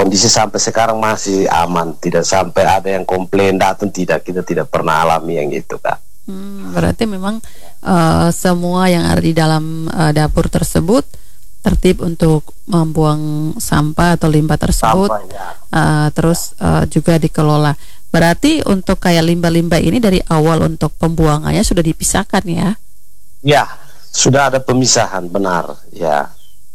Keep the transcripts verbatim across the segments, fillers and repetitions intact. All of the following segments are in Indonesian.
kondisi sampai sekarang masih aman, tidak sampai ada yang komplain datang, tidak, kita tidak pernah alami yang itu Kak. Hmm, berarti memang uh, semua yang ada di dalam uh, dapur tersebut tertib untuk membuang sampah atau limbah tersebut, Sampah, ya. uh, terus uh, juga dikelola. Berarti untuk kayak limbah-limbah ini dari awal untuk pembuangannya sudah dipisahkan ya? Ya, sudah ada pemisahan, benar ya.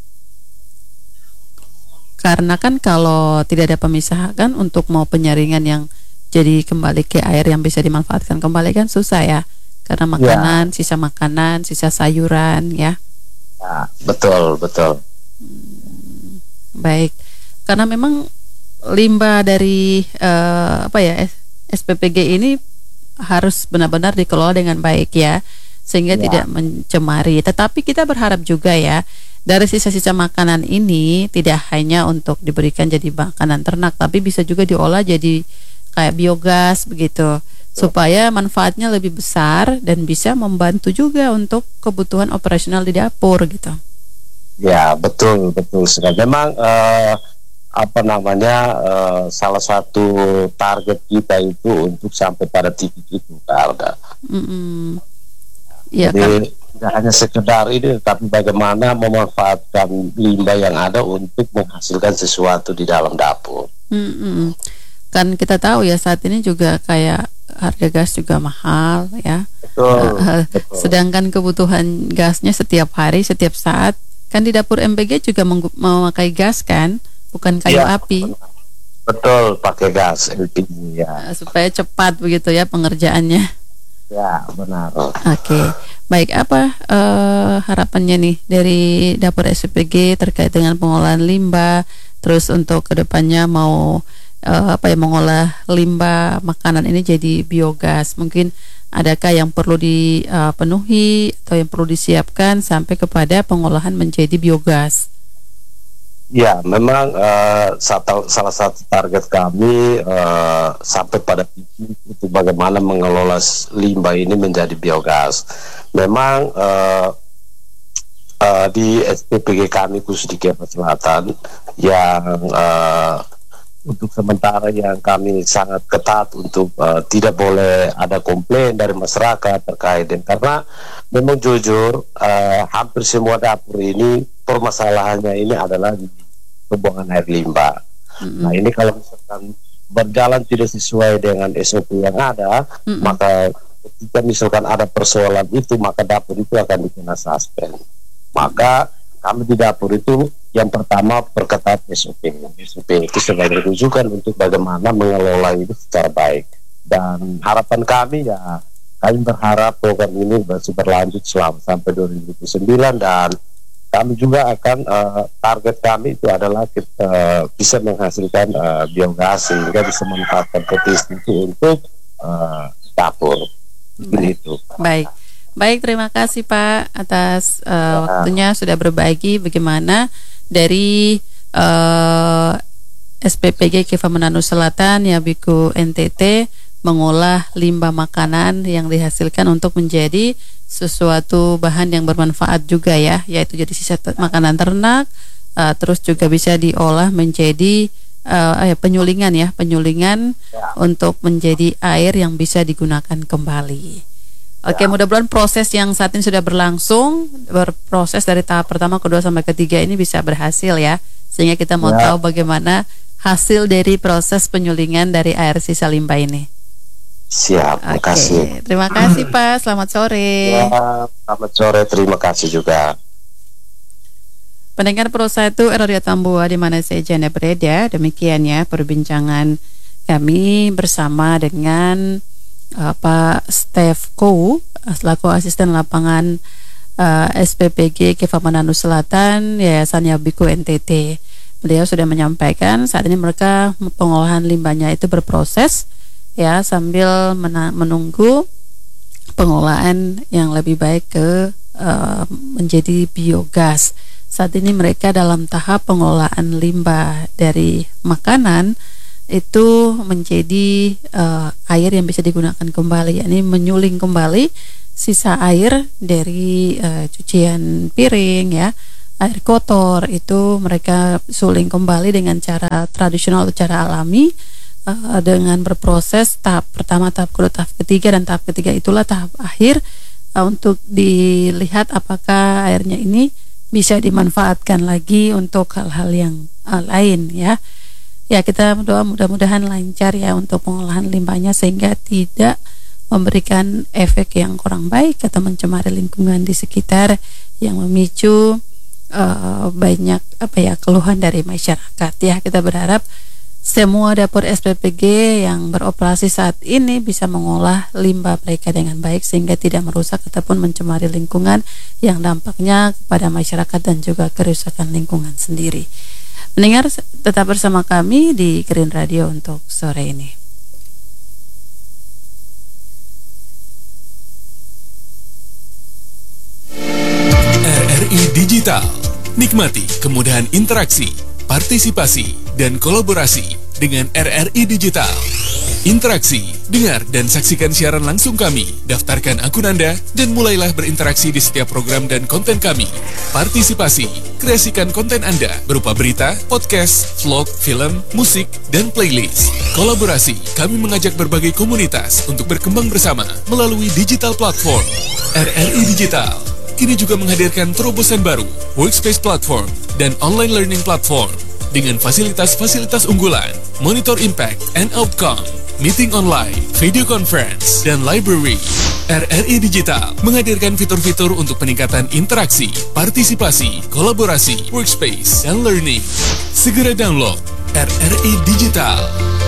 Karena kan kalau tidak ada pemisahan untuk mau penyaringan yang jadi kembali ke air yang bisa dimanfaatkan kembali kan susah ya, karena makanan, ya. sisa makanan, sisa sayuran ya. Ya, betul, betul. Hmm, baik, karena memang limbah dari uh, apa ya S P P G ini harus benar-benar dikelola dengan baik ya, sehingga ya. tidak mencemari. Tetapi kita berharap juga ya, dari sisa-sisa makanan ini tidak hanya untuk diberikan jadi makanan ternak, tapi bisa juga diolah jadi kayak biogas begitu, supaya manfaatnya lebih besar dan bisa membantu juga untuk kebutuhan operasional di dapur gitu. Ya, betul, betul sekali. Memang uh, apa namanya uh, salah satu target kita itu untuk sampai pada titik itu Kak. Mm-hmm. Ya, Jadi kan? Tidak hanya sekedar ini, tapi bagaimana memanfaatkan limbah yang ada untuk menghasilkan sesuatu di dalam dapur. Mm-hmm. Kan kita tahu ya saat ini juga kayak harga gas juga mahal ya. Betul, uh, betul. Sedangkan kebutuhan gasnya setiap hari, setiap saat. Kan di dapur M P G juga memakai gas kan, bukan kayu ya, api. Betul, pakai gas L P G ya. Uh, supaya cepat begitu ya pengerjaannya. Ya, benar. Oke, okay. Baik, apa uh, harapannya nih dari dapur S P G terkait dengan pengolahan limbah, terus untuk kedepannya mau Uh, apa ya mengolah limbah makanan ini jadi biogas? Mungkin adakah yang perlu dipenuhi atau yang perlu disiapkan sampai kepada pengolahan menjadi biogas? Ya, memang uh, satu, salah satu target kami uh, sampai pada titik itu bagaimana mengelola limbah ini menjadi biogas. Memang uh, uh, di S P P G kami khusus di Kepri Selatan yang uh, untuk sementara yang kami sangat ketat untuk uh, tidak boleh ada komplain dari masyarakat terkait dengan, karena memang jujur uh, hampir semua dapur ini permasalahannya ini adalah di pembuangan air limbah. Mm-hmm. Nah ini kalau misalkan berjalan tidak sesuai dengan S O P yang ada, mm-hmm. maka ketika misalkan ada persoalan itu, maka dapur itu akan dikena suspend. Maka kami di dapur itu yang pertama perketat S O P. S O P itu sebagai rujukan untuk bagaimana mengelola itu secara baik. Dan harapan kami ya, kami berharap program ini masih berlanjut selama sampai dua ribu dua puluh sembilan, dan kami juga akan uh, target kami itu adalah kita uh, bisa menghasilkan uh, biogas sehingga bisa memanfaatkan potensi itu untuk uh, dapur. Begitu. Baik. Baik, terima kasih Pak atas uh, waktunya sudah berbagi bagaimana dari uh, S P P G Kepri Manado Selatan Yabiku N T T mengolah limbah makanan yang dihasilkan untuk menjadi sesuatu bahan yang bermanfaat juga ya, yaitu jadi sisa makanan ternak, uh, terus juga bisa diolah menjadi uh, ya, penyulingan ya, penyulingan ya. Untuk menjadi air yang bisa digunakan kembali. Oke, ya. Mudah-mudahan proses yang saat ini sudah berlangsung, berproses dari tahap pertama, kedua sampai ketiga ini bisa berhasil ya, sehingga kita mau ya. tahu bagaimana hasil dari proses penyulingan dari air sisa limbah ini. Siap, terima kasih. Terima kasih Pak, selamat sore. Ya, selamat sore, terima kasih juga. Pendengar Pro satu Radio Tambua di mana saja Anda berada, demikian ya perbincangan kami bersama dengan Uh, Pak Stef Kou selaku asisten lapangan uh, S P P G Kepri Manado Selatan Yayasan Yabiku N T T. Beliau sudah menyampaikan saat ini mereka pengolahan limbahnya itu berproses ya, sambil mena- menunggu pengolahan yang lebih baik ke uh, menjadi biogas. Saat ini mereka dalam tahap pengolahan limbah dari makanan itu menjadi uh, air yang bisa digunakan kembali, yakni menyuling kembali sisa air dari uh, cucian piring ya, air kotor itu mereka suling kembali dengan cara tradisional atau cara alami, uh, dengan berproses tahap pertama, tahap kedua, tahap ketiga, dan tahap ketiga itulah tahap akhir uh, untuk dilihat apakah airnya ini bisa dimanfaatkan lagi untuk hal-hal yang uh, lain ya. Ya, kita berdoa mudah-mudahan lancar ya untuk pengolahan limbahnya sehingga tidak memberikan efek yang kurang baik atau mencemari lingkungan di sekitar yang memicu Uh, banyak apa ya keluhan dari masyarakat ya. Kita berharap semua dapur S P P G yang beroperasi saat ini bisa mengolah limbah mereka dengan baik sehingga tidak merusak ataupun mencemari lingkungan yang dampaknya kepada masyarakat dan juga kerusakan lingkungan sendiri. Mendengar, tetap bersama kami di Green Radio untuk sore ini. R R I Digital. Nikmati kemudahan interaksi, partisipasi, dan kolaborasi dengan R R I Digital. Interaksi, dengar dan saksikan siaran langsung kami, daftarkan akun Anda, dan mulailah berinteraksi di setiap program dan konten kami. Partisipasi, kreasikan konten Anda berupa berita, podcast, vlog, film, musik, dan playlist. Kolaborasi, kami mengajak berbagai komunitas untuk berkembang bersama melalui digital platform. R R I Digital kini juga menghadirkan terobosan baru, workspace platform, dan online learning platform dengan fasilitas-fasilitas unggulan, monitor impact and outcome, meeting online, video conference, dan library. R R I Digital menghadirkan fitur-fitur untuk peningkatan interaksi, partisipasi, kolaborasi, workspace, dan learning. Segera download R R I Digital.